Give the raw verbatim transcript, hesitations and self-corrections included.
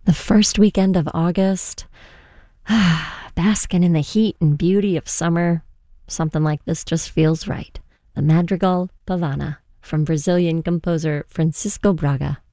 The first weekend of August, basking in the heat and beauty of summer. Something like this just feels right. The Madrigal Pavana from Brazilian composer Francisco Braga.